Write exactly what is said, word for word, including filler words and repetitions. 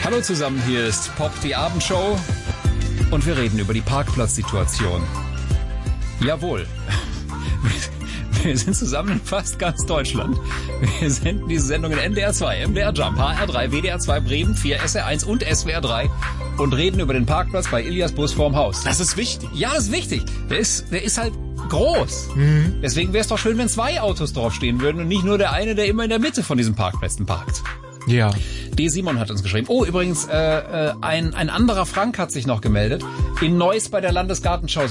Hallo zusammen, hier ist Pop, die Abendshow und wir reden über die Parkplatzsituation. Jawohl, wir sind zusammen in fast ganz Deutschland. Wir senden diese Sendung in N D R zwei, M D R Jump, H R drei, W D R zwei, Bremen vier, S R eins und S W R drei und reden über den Parkplatz bei Ilias Bus vorm Haus. Das ist wichtig. Ja, das ist wichtig. Der ist, der ist halt groß. Mhm. Deswegen wäre es doch schön, wenn zwei Autos draufstehen würden und nicht nur der eine, der immer in der Mitte von diesen Parkplätzen parkt. Ja. D. Simon hat uns geschrieben. Oh, übrigens, äh, äh, ein, ein anderer Frank hat sich noch gemeldet. In Neuss bei der Landesgartenschau